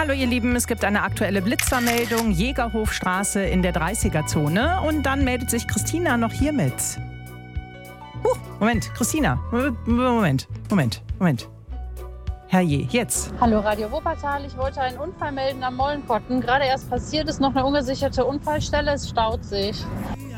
Hallo ihr Lieben, es gibt eine aktuelle Blitzermeldung, Jägerhofstraße in der 30er-Zone. Und dann meldet sich Christina noch hiermit. Moment, Christina, Moment. Herrje, jetzt. Hallo Radio Wuppertal, ich wollte einen Unfall melden am Mollenkotten. Gerade erst passiert ist noch eine ungesicherte Unfallstelle, es staut sich.